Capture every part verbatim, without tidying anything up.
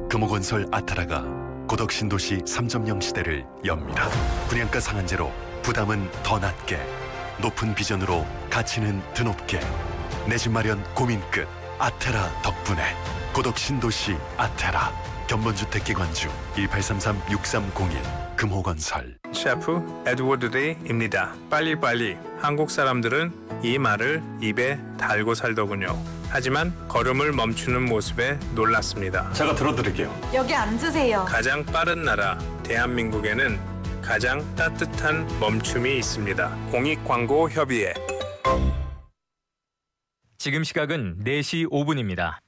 금호건설 아타라가 고덕 신도시 삼 점 영 시대를 엽니다. 분양가 상한제로 부담은 더 낮게, 높은 비전으로 가치는 드높게, 내 집 마련 고민 끝 아테라 덕분에 고덕 신도시 아테라. 견본주택기관주 일팔삼삼 육삼공일 금호건설. 셰프 에드워드 레이입니다. 빨리빨리. 한국 사람들은 이 말을 입에 달고 살더군요. 하지만 걸음을 멈추는 모습에 놀랐습니다. 제가 들어드릴게요. 여기 앉으세요. 가장 빠른 나라 대한민국에는 가장 따뜻한 멈춤이 있습니다. 공익광고협의회. 지금 시각은 네 시 오 분입니다.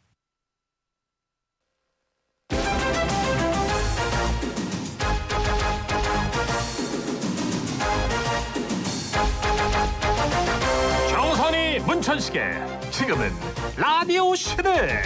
정선이 문천식의 지금은 라디오 시대.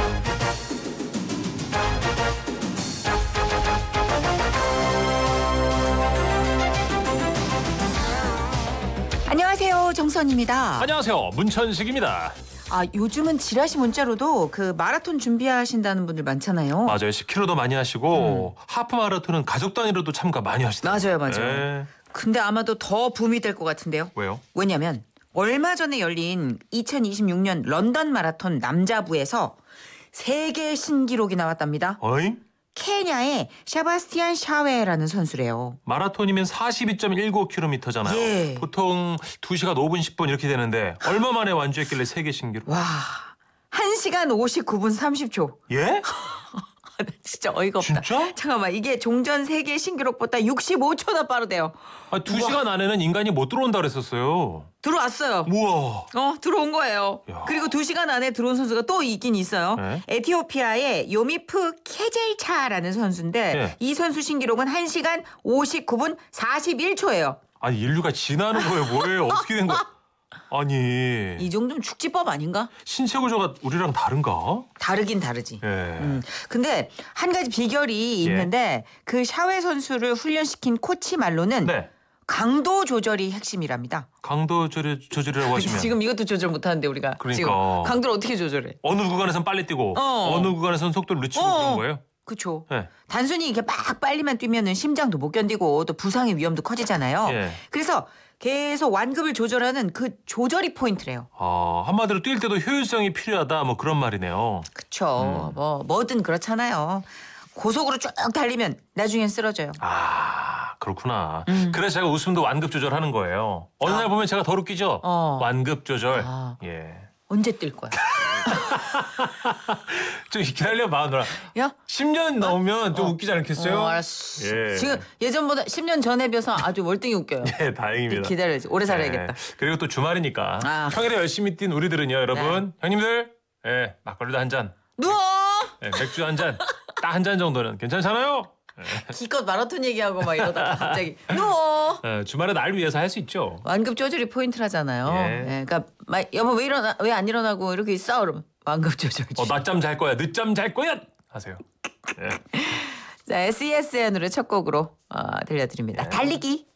안녕하세요, 정선입니다. 안녕하세요, 문천식입니다. 아, 요즘은 지라시 문자로도 그 마라톤 준비하신다는 분들 많잖아요. 맞아요, 십 킬로미터도 많이 하시고 음. 하프 마라톤은 가족 단위로도 참가 많이 하시더라고요. 맞아요, 맞아요. 네. 근데 아마도 더 붐이 될 것 같은데요. 왜요? 왜냐면 얼마 전에 열린 이천이십육 년 런던 마라톤 남자부에서 세계 신기록이 나왔답니다. 어이? 케냐의 샤바스티안 샤웨라는 선수래요. 마라톤이면 사십이 점 일구 킬로미터잖아요. 예. 보통 두 시간 오 분 십 분 이렇게 되는데 얼마 만에 완주했길래 세계 신기록? 와, 한 시간 오십구 분 삼십 초. 예? 진짜 어이가 없다. 진짜? 잠깐만, 이게 종전 세계 신기록보다 육십오 초나 빠르대요. 아, 두 시간 안에는 인간이 못 들어온다 그랬었어요. 들어왔어요. 우와. 어, 들어온 거예요. 야. 그리고 두 시간 안에 들어온 선수가 또 있긴 있어요. 네? 에티오피아의 요미프 케젤차라는 선수인데 네. 이 선수 신기록은 한 시간 오십구 분 사십일 초예요. 아니, 인류가 지나는 거예요, 뭐예요? 어떻게 된 거야? 아니, 이 정도면 축지법 아닌가? 신체 구조가 우리랑 다른가? 다르긴 다르지. 예. 음, 근데 한 가지 비결이 예. 있는데 그 샤웨 선수를 훈련시킨 코치 말로는 네. 강도 조절이 핵심이랍니다. 강도 조절, 조절이라고 하시면 지금 이것도 조절 못하는데 우리가 그러니까. 지금 강도를 어떻게 조절해? 어느 구간에선 빨리 뛰고 어. 어느 구간에선 속도를 늦추고 어. 그런 거예요? 그렇죠. 네. 단순히 이렇게 막 빨리만 뛰면은 심장도 못 견디고 또 부상의 위험도 커지잖아요. 예. 그래서 계속 완급을 조절하는 그 조절이 포인트래요. 아, 한마디로 뛸 때도 효율성이 필요하다 뭐 그런 말이네요. 그렇죠. 뭐 뭐든 그렇잖아요. 고속으로 쭉 달리면 나중엔 쓰러져요. 아, 그렇구나. 음. 그래서 제가 웃음도 완급 조절하는 거예요. 어느 날 보면 제가 더 웃기죠? 어. 완급 조절. 아. 예. 언제 뛸 거야? 좀 기다려봐, 누나. 야? 십 년 넘으면 좀 어. 웃기지 않겠어요? 어, 알았어. 예. 지금 예전보다 십 년 전에 비해서 아주 월등히 웃겨요. 예, 다행입니다. 기다려야지. 오래 살아야겠다. 예. 그리고 또 주말이니까 아. 평일에 열심히 뛴 우리들은요, 여러분. 형님들, 예, 막걸리도 한 잔, 누워! 예, 맥주 한 잔, 딱 한 잔 정도는 괜찮잖아요. 기껏 마라톤 얘기하고 막 이러다가 갑자기 누워! 예, 주말에 날 위해서 할 수 있죠. 완급 조절이 포인트라잖아요. 예. 예, 그러니까 막 여보 왜 일어나 왜 안 일어나고 이렇게 있어? 그러면 완급 조절. 어, 낮잠 잘 거야, 늦잠 잘 거야 하세요. 예. 자, 에스이에스의 노래 첫 곡으로 어, 들려드립니다. 예. 달리기.